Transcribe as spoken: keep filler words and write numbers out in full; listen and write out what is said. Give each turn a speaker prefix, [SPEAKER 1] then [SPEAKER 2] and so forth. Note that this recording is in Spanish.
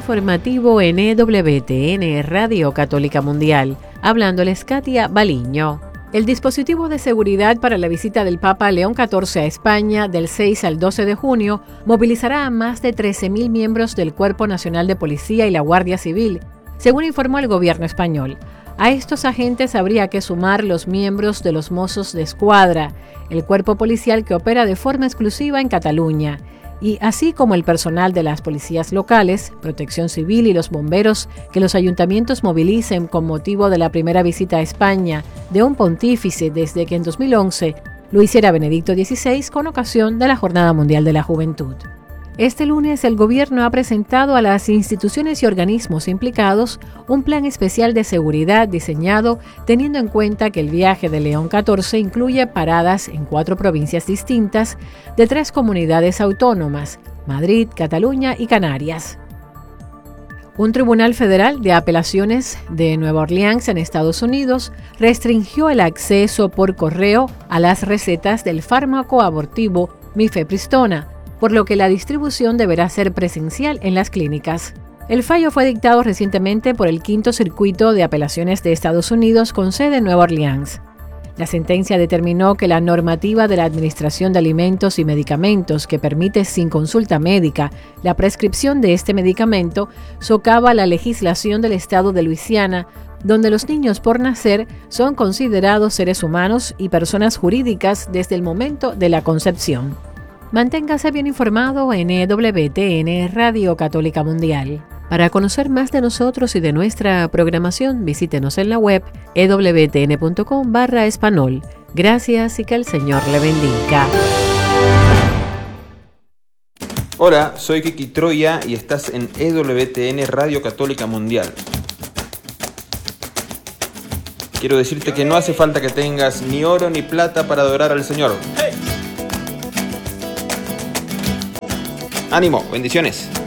[SPEAKER 1] informativo en E W T N Radio Católica Mundial. Hablándoles Katia Baliño. El dispositivo de seguridad para la visita del Papa León catorce a España del seis al doce de junio movilizará a más de trece mil miembros del Cuerpo Nacional de Policía y la Guardia Civil, según informó el gobierno español. A estos agentes habría que sumar los miembros de los Mossos de Escuadra, el cuerpo policial que opera de forma exclusiva en Cataluña, y así como el personal de las policías locales, Protección Civil y los bomberos que los ayuntamientos movilicen con motivo de la primera visita a España de un pontífice desde que en dos mil once lo hiciera Benedicto dieciséis con ocasión de la Jornada Mundial de la Juventud. Este lunes el gobierno ha presentado a las instituciones y organismos implicados un plan especial de seguridad diseñado teniendo en cuenta que el viaje de León catorce incluye paradas en cuatro provincias distintas de tres comunidades autónomas, Madrid, Cataluña y Canarias. Un tribunal federal de apelaciones de Nueva Orleans en Estados Unidos restringió el acceso por correo a las recetas del fármaco abortivo mifepristona, por lo que la distribución deberá ser presencial en las clínicas. El fallo fue dictado recientemente por el Quinto Circuito de Apelaciones de Estados Unidos con sede en Nueva Orleans. La sentencia determinó que la normativa de la Administración de Alimentos y Medicamentos que permite sin consulta médica la prescripción de este medicamento socava la legislación del estado de Luisiana, donde los niños por nacer son considerados seres humanos y personas jurídicas desde el momento de la concepción. Manténgase bien informado en E W T N Radio Católica Mundial. Para conocer más de nosotros y de nuestra programación, visítenos en la web e w t n punto com barra español. Gracias y que el Señor le bendiga.
[SPEAKER 2] Hola, soy Kiki Troya y estás en E W T N Radio Católica Mundial. Quiero decirte que no hace falta que tengas ni oro ni plata para adorar al Señor. ¡Ánimo! ¡Bendiciones!